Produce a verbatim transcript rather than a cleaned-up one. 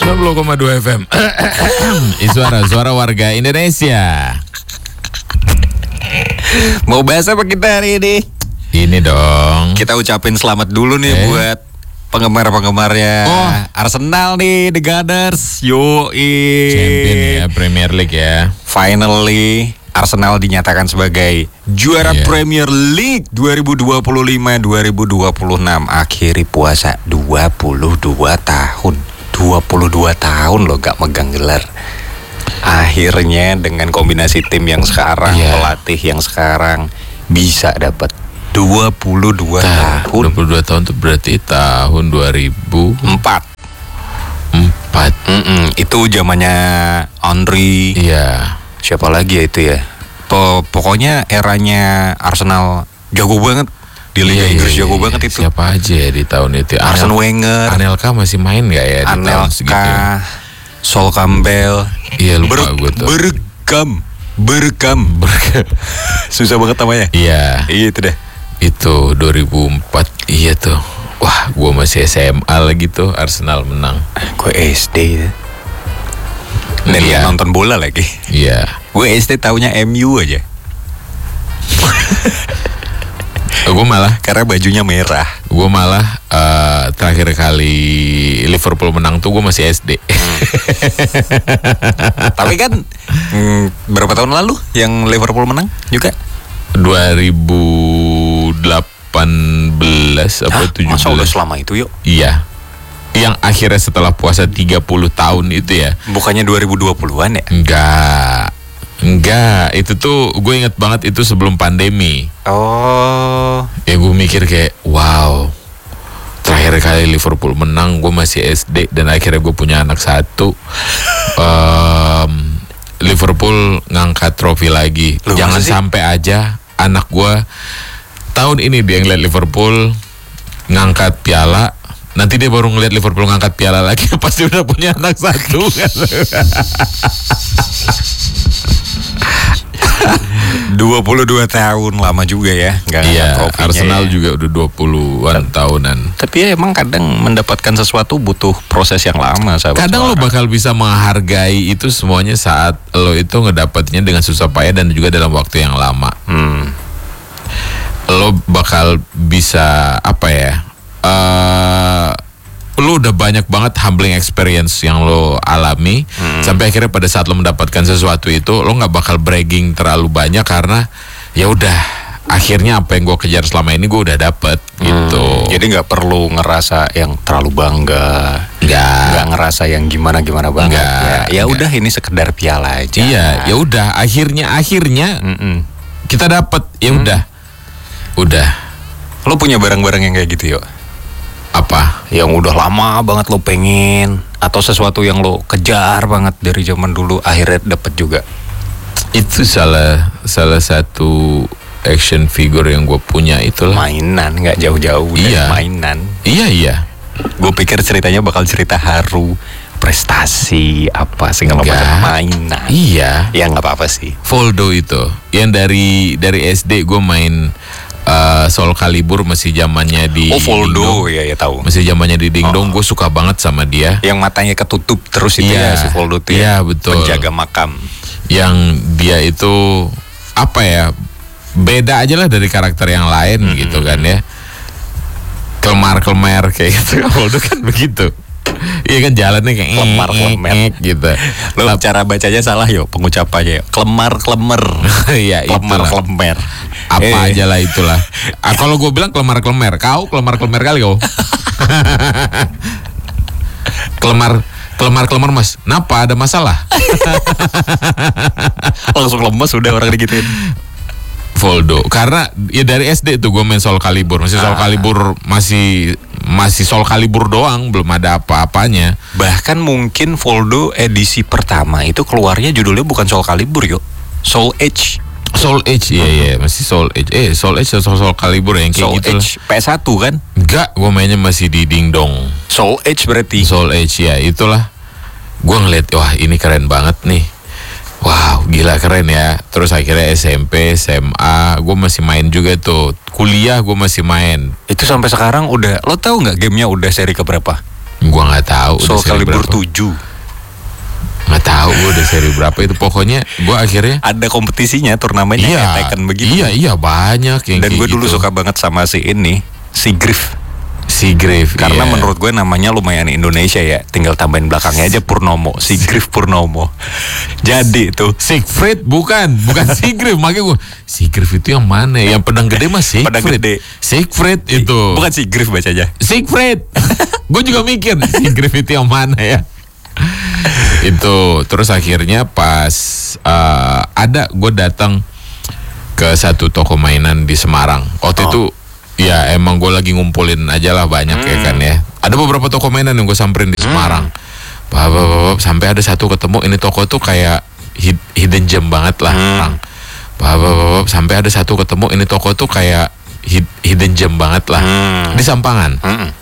sembilan puluh koma dua F M. Suara suara warga Indonesia. Mau bahas apa kita hari ini? Ini dong. Kita ucapin selamat dulu nih eh. buat penggemar-penggemarnya oh. Arsenal nih, The Gunners. Yoi. Champion ya, Premier League ya. Finally Arsenal dinyatakan sebagai juara yeah. Premier League dua ribu dua puluh lima dua ribu dua puluh enam. Akhiri puasa dua puluh dua tahun. dua puluh dua tahun loh gak megang gelar. Akhirnya dengan kombinasi tim yang sekarang, yeah. pelatih yang sekarang bisa dapat dua puluh dua Ta- tahun. dua puluh dua tahun itu berarti tahun dua ribu empat. empat. Mm-mm, itu zamannya Henry. Iya. Siapa lagi ya itu ya? Pokoknya eranya Arsenal jago banget di Liga iya, Inggris, iya, jago iya. banget itu. Siapa aja ya di tahun itu? Arsene Wenger. Anelka masih main nggak ya di tahun segitu? Anelka, Sol Campbell. Iya lupa Ber- gue tuh. Bergam, bergam, bergam. Susah banget namanya. Iya. Iya itu deh. Itu dua ribu empat. Iya tuh. Wah, gue masih S M A lagi tuh Arsenal menang. Gue S D. Dan iya. nonton bola lagi. Iya. Gue S D taunya M U aja. Gue malah karena bajunya merah. Gue malah uh, terakhir kali Liverpool menang tuh gue masih S D. Tapi kan mm, berapa tahun lalu yang Liverpool menang juga? dua ribu delapan belas apa Hah, tujuh belas. masa udah selama itu yuk? Iya. Yang akhirnya setelah puasa tiga puluh tahun itu ya. Bukannya dua ribu dua puluhan ya? Enggak. Enggak, itu tuh gue inget banget itu sebelum pandemi. Oh. Ya gue mikir kayak wow, terakhir kali Liverpool menang gue masih S D dan akhirnya gue punya anak satu. um, Liverpool ngangkat trofi lagi. Loh, jangan sampai aja anak gue tahun ini dia ngeliat Liverpool ngangkat piala, nanti dia baru ngeliat Liverpool ngangkat piala lagi pasti udah punya anak satu kan. dua puluh dua tahun lama juga ya. Gak iya, Arsenal ya. juga udah dua puluhan tahunan. Tapi ya emang kadang mendapatkan sesuatu butuh proses yang lama, sahabat. Kadang suara. lo bakal bisa menghargai itu semuanya saat lo itu ngedapatnya dengan susah payah dan juga dalam waktu yang lama. Hmm. Lo bakal bisa apa ya? Uh, lo udah banyak banget humbling experience yang lo alami hmm. sampai akhirnya pada saat lo mendapatkan sesuatu itu lo nggak bakal bragging terlalu banyak karena ya udah akhirnya apa yang gue kejar selama ini gue udah dapet hmm. gitu. Jadi nggak perlu ngerasa yang terlalu bangga, nggak nggak ngerasa yang gimana gimana banget. Nggak, ya udah ini sekedar piala aja. Iya, ya udah akhirnya akhirnya Mm-mm. kita dapet ya udah mm. udah. Lo punya barang-barang yang kayak gitu yuk? Apa? Yang udah lama banget lo pengen atau sesuatu yang lo kejar banget dari zaman dulu akhirnya dapet juga? Itu salah salah satu action figure yang gue punya itulah. Mainan, nggak jauh-jauh dari iya. mainan. Iya iya. Gue pikir ceritanya bakal cerita haru, prestasi apa segala macam mainan. Iya. Ya nggak apa-apa sih. Voldo itu yang dari dari S D gue main. Uh, Soul Calibur masih zamannya di Oh Voldo, ya ya tahu. Masih zamannya di Dingdong, oh. gue suka banget sama dia. Yang matanya ketutup terus itu yeah. ya si Voldo tuh yeah, ya. Betul. Penjaga makam. Yang dia itu apa ya? Beda aja lah dari karakter yang lain hmm. gitu kan ya. Kelemar-kelemar kayak gitu. Voldo kan begitu. Iya kan jalannya kayak kelemar-kelemar gitu. Lo cara bacanya salah yo, pengucapannya yo. Kelemar-kelemar. Iya, kelemar-kelemar. Apa eh. aja lah itulah. Ah, kalau gue bilang kelemar-kelemar, kau kelemar-kelemar kali kau. Kelemar kelemar-kelemar mas. Napa ada masalah? Langsung lemes udah orang digituin. Voldo, karena ya dari S D tuh gue main Soul Calibur, masih Soul ah. Calibur masih masih Soul Calibur doang, belum ada apa-apanya. Bahkan mungkin Voldo edisi pertama itu keluarnya judulnya bukan Soul Calibur yuk, Soul Edge. Soul Edge, iya iya uh-huh. masih Soul Edge. Eh Soul Edge atau Soul Calibur yang kayak Soul gitu Edge lah. P S satu kan? Enggak, gue mainnya masih di Dingdong. Soul Edge berarti. Soul Edge ya, itulah. Gue ngeliat, wah ini keren banget nih. Wow, gila keren ya. Terus akhirnya S M P, S M A, gue masih main juga tuh. Kuliah gue masih main. Itu sampai sekarang udah, lo tahu nggak gamenya udah seri keberapa? Gua nggak tahu. Soul udah seri Calibur berapa. tujuh. Nggak tahu gua udah seri berapa itu. Pokoknya gua akhirnya Ada kompetisinya, turnamennya iya, kayak Tekken begitu. iya iya banyak yang Dan kayak gue dulu gitu. suka banget sama si ini, si Griff. Si Grave. Karena iya. menurut gue namanya lumayan Indonesia ya. Tinggal tambahin belakangnya aja Purnomo. Si Griff Purnomo. Jadi tuh Siegfried bukan, bukan Sigrid. Makanya gue, Sigrid itu yang mana? Yang pedang gede mah Siegfried. Pedang gede. Siegfried itu. bukan si Griff bacanya. Siegfried. Gue juga mikir Sigrid itu yang mana ya. Itu terus akhirnya pas uh, ada gue datang ke satu toko mainan di Semarang. Waktu Oh. itu ya emang gue lagi ngumpulin aja lah banyak ya kan ya. Ada beberapa toko mainan yang gue samperin di Semarang. Bap, bap, bap, sampai ada satu ketemu, ini toko tuh kayak hid- hidden gem banget lah. Hmm. Bap, bap, bap, sampai ada satu ketemu, ini toko tuh kayak hid- hidden gem banget lah. Hmm. Di Sampangan. Mm-mm.